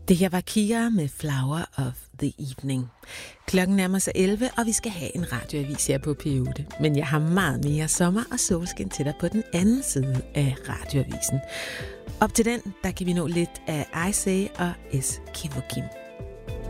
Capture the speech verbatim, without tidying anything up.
Det her var Kira med Flower of the Evening. Klokken nærmer sig elleve, og vi skal have en radioavis her på P otte. Men jeg har meget mere sommer og solskin til dig på den anden side af radioavisen. Op til den, der kan vi nå lidt af I Say og S. Kevokim.